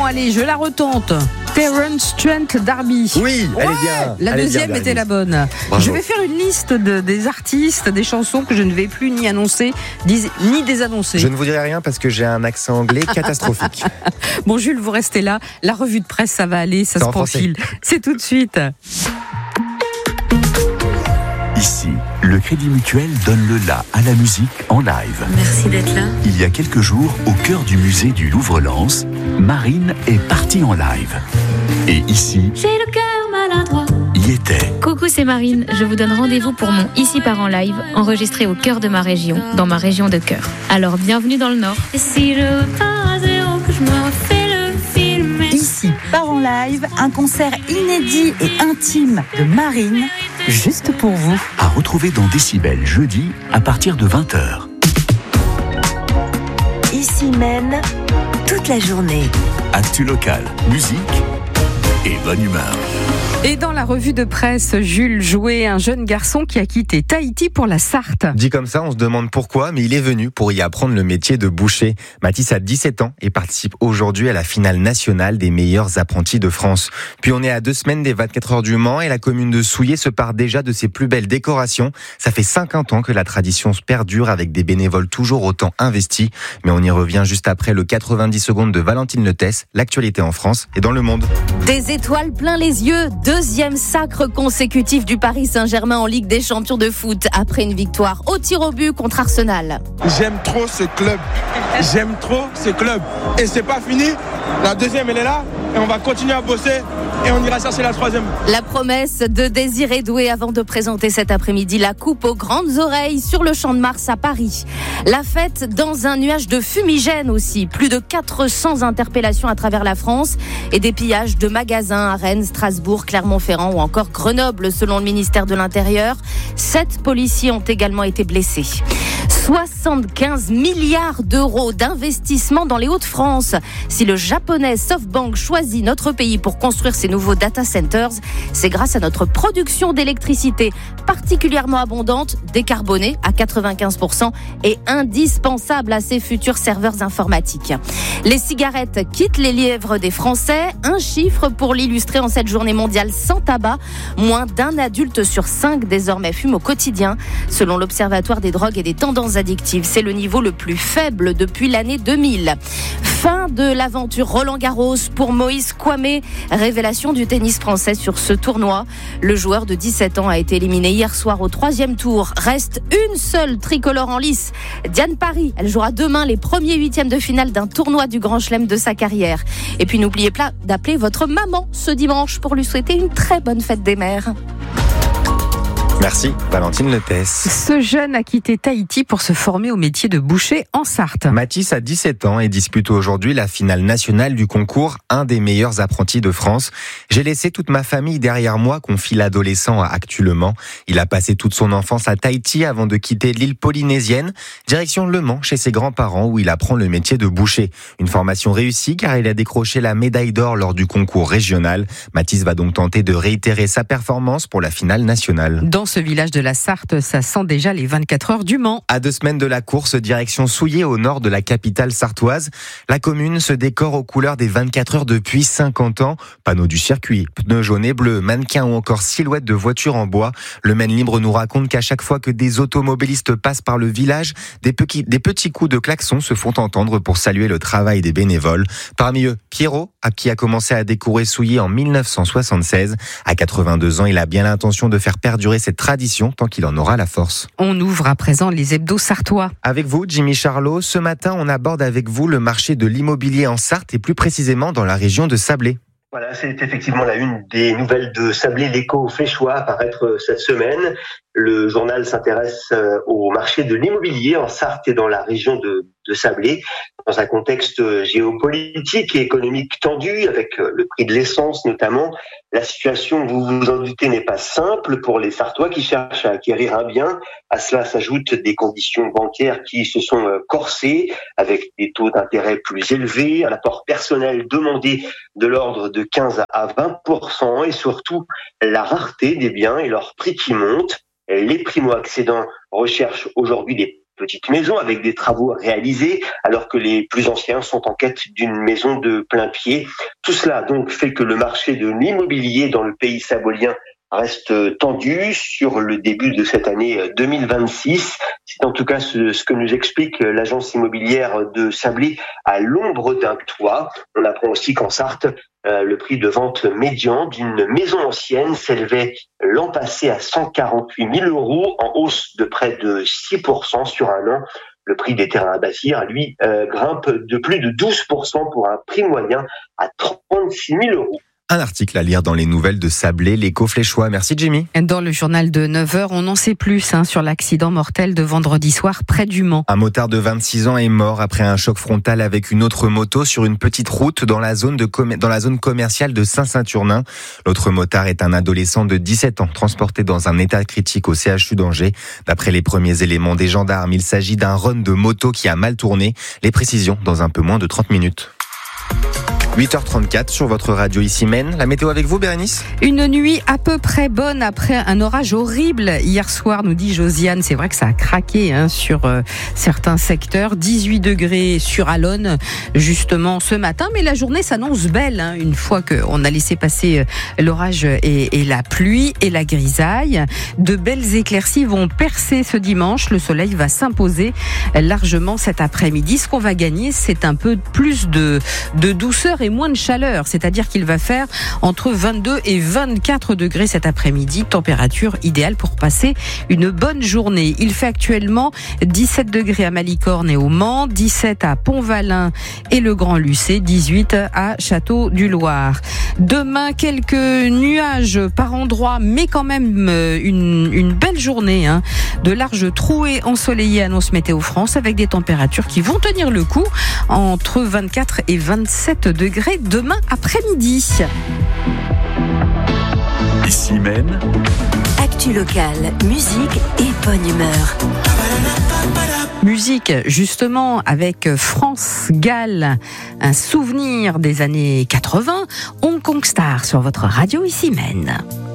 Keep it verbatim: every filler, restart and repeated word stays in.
allez, je la retente. Terence Trent D'Arby. Oui, elle ouais, est bien. La elle deuxième bien, était la bonne. Bravo. Je vais faire une liste de, des artistes, des chansons que je ne vais plus ni annoncer, dis, ni désannoncer. Je ne vous dirai rien parce que j'ai un accent anglais catastrophique. Bon, Jules, vous restez là. La revue de presse, ça va aller, ça C'est se en profile. C'est tout de suite. Ici, le Crédit Mutuel donne le la à la musique en live. Merci d'être là. Il y a quelques jours, au cœur du musée du Louvre-Lens, Marine est partie en live. Et ici, J'ai le cœur maladroit. y était. Coucou, c'est Marine. Je vous donne rendez-vous pour mon Ici part en live, enregistré au cœur de ma région, dans ma région de cœur. Alors, bienvenue dans le Nord. Et si je repars à zéro, que je me refais le film. Ici part en live, un concert inédit et intime de Marine, juste pour vous. À retrouver dans Décibel jeudi à partir de vingt heures. Ici mène toute la journée. Actu local, musique et bonne humeur. Et dans la revue de presse, Jules Jouet, un jeune garçon qui a quitté Tahiti pour la Sarthe. Dit comme ça, on se demande pourquoi, mais il est venu pour y apprendre le métier de boucher. Mathis a dix-sept ans et participe aujourd'hui à la finale nationale des meilleurs apprentis de France. Puis on est à deux semaines des vingt-quatre heures du Mans et la commune de Souillé se part déjà de ses plus belles décorations. Ça fait cinquante ans que la tradition se perdure avec des bénévoles toujours autant investis. Mais on y revient juste après le quatre-vingt-dix secondes de Valentine Letès, l'actualité en France et dans le monde. Des étoiles plein les yeux, deuxième sacre consécutif du Paris Saint-Germain en Ligue des Champions de foot après une victoire au tir au but contre Arsenal. J'aime trop ce club, j'aime trop ce club et c'est pas fini, la deuxième elle est là et on va continuer à bosser et on ira chercher la troisième. La promesse de Désiré Doué avant de présenter cet après-midi la coupe aux grandes oreilles sur le Champ de Mars à Paris. La fête dans un nuage de fumigène aussi, plus de quatre cents interpellations à travers la France et des pillages de magasins à Rennes, Strasbourg, Clermont-Ferrand ou encore Grenoble selon le ministère de l'Intérieur. Sept policiers ont également été blessés. soixante-quinze milliards d'euros d'investissement dans les Hauts-de-France. Si le japonais SoftBank choisit notre pays pour construire ses nouveaux data centers, c'est grâce à notre production d'électricité particulièrement abondante, décarbonée à quatre-vingt-quinze pour cent et indispensable à ses futurs serveurs informatiques. Les cigarettes quittent les lièvres des Français. Un chiffre pour l'illustrer en cette journée mondiale sans tabac. Moins d'un adulte sur cinq désormais fume au quotidien. Selon l'Observatoire des drogues et des tendances addictives, c'est le niveau le plus faible depuis l'année deux mille. Fin de l'aventure Roland-Garros pour Moïse Kouamé. Révélation du tennis français sur ce tournoi. Le joueur de dix-sept ans a été éliminé hier soir au troisième tour. Reste une seule tricolore en lice. Diane Paris, elle jouera demain les premiers huitièmes de finale d'un tournoi du Grand Chelem de sa carrière. Et puis n'oubliez pas d'appeler votre maman ce dimanche pour lui souhaiter une très bonne fête des mères. Merci Valentine Letès. Ce jeune a quitté Tahiti pour se former au métier de boucher en Sarthe. Mathis a dix-sept ans et dispute aujourd'hui la finale nationale du concours Un des meilleurs apprentis de France. J'ai laissé toute ma famille derrière moi, confie l'adolescent à Actu Le Mans. Il a passé toute son enfance à Tahiti avant de quitter l'île polynésienne. Direction Le Mans chez ses grands-parents où il apprend le métier de boucher. Une formation réussie car il a décroché la médaille d'or lors du concours régional. Mathis va donc tenter de réitérer sa performance pour la finale nationale. Dans ce village de la Sarthe, ça sent déjà les vingt-quatre heures du Mans. À deux semaines de la course, direction Souillé au nord de la capitale sartoise. La commune se décore aux couleurs des vingt-quatre heures depuis cinquante ans. Panneaux du circuit, pneus jaunes et bleus, mannequins ou encore silhouettes de voitures en bois. Le Maine Libre nous raconte qu'à chaque fois que des automobilistes passent par le village, des petits, des petits coups de klaxon se font entendre pour saluer le travail des bénévoles. Parmi eux, Pierrot, qui a commencé à décorer Souillé en mille neuf cent soixante-seize. À quatre-vingt-deux ans, il a bien l'intention de faire perdurer cette tradition tant qu'il en aura la force. On ouvre à présent les hebdos sartois. Avec vous, Jimmy Charlot, ce matin, on aborde avec vous le marché de l'immobilier en Sarthe et plus précisément dans la région de Sablé. Voilà, c'est effectivement la une des nouvelles de Sablé, l'Écho fait choix à paraître cette semaine. Le journal s'intéresse au marché de l'immobilier en Sarthe et dans la région de, de Sablé, dans un contexte géopolitique et économique tendu, avec le prix de l'essence notamment. La situation, vous vous en doutez, n'est pas simple pour les Sartois qui cherchent à acquérir un bien. À cela s'ajoutent des conditions bancaires qui se sont corsées, avec des taux d'intérêt plus élevés, un apport personnel demandé de l'ordre de quinze à vingt pour cent et surtout la rareté des biens et leur prix qui montent. Les primo-accédants recherchent aujourd'hui des petite maison avec des travaux réalisés, alors que les plus anciens sont en quête d'une maison de plein pied. Tout cela donc fait que le marché de l'immobilier dans le pays sabolien reste tendu sur le début de cette année deux mille vingt-six. C'est en tout cas ce, ce que nous explique l'agence immobilière de Sablé à l'ombre d'un toit. On apprend aussi qu'en Sarthe, euh, le prix de vente médian d'une maison ancienne s'élevait l'an passé à cent quarante-huit mille euros, en hausse de près de six pour cent sur un an. Le prix des terrains à bâtir, lui, euh, grimpe de plus de douze pour cent pour un prix moyen à trente-six mille euros. Un article à lire dans les nouvelles de Sablé, l'Écho fléchois. Merci Jimmy. Dans le journal de neuf heures, on en sait plus hein, sur l'accident mortel de vendredi soir près du Mans. Un motard de vingt-six ans est mort après un choc frontal avec une autre moto sur une petite route dans la zone, de com- dans la zone commerciale de Saint-Saturnin. L'autre motard est un adolescent de dix-sept ans, transporté dans un état critique au C H U d'Angers. D'après les premiers éléments des gendarmes, il s'agit d'un run de moto qui a mal tourné. Les précisions dans un peu moins de trente minutes. huit heures trente-quatre sur votre radio ici Maine. La météo avec vous, Bérénice ? Une nuit à peu près bonne après un orage horrible hier soir, nous dit Josiane. C'est vrai que ça a craqué hein, sur euh, certains secteurs. dix-huit degrés sur Allonne, justement, ce matin. Mais la journée s'annonce belle, hein, une fois qu'on a laissé passer euh, l'orage et, et la pluie et la grisaille. De belles éclaircies vont percer ce dimanche. Le soleil va s'imposer largement cet après-midi. Ce qu'on va gagner, c'est un peu plus de, de douceur et moins de chaleur, c'est-à-dire qu'il va faire entre vingt-deux et vingt-quatre degrés cet après-midi, température idéale pour passer une bonne journée. Il fait actuellement dix-sept degrés à Malicorne et au Mans, dix-sept à Pont-Valin et le Grand Lucé, dix-huit à Château-du-Loir. Demain, quelques nuages par endroits, mais quand même une, une belle journée, hein. De larges trouées ensoleillées, annonce Météo France, avec des températures qui vont tenir le coup entre vingt-quatre et vingt-sept degrés demain après-midi. Ici Maine, actu locale, musique et bonne humeur. Musique, justement, avec France Gall, un souvenir des années quatre-vingts, Hong Kong Star sur votre radio ici Maine.